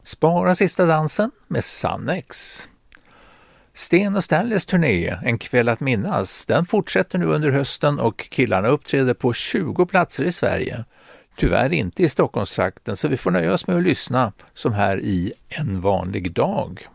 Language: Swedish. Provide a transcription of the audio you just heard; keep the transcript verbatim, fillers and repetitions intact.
Spara sista dansen med Sannex. Sten och Stanleys turné, En kväll att minnas, den fortsätter nu under hösten och killarna uppträder på tjugo platser i Sverige. Tyvärr inte i Stockholmstrakten, så vi får nöja oss med att lyssna som här i En vanlig dag.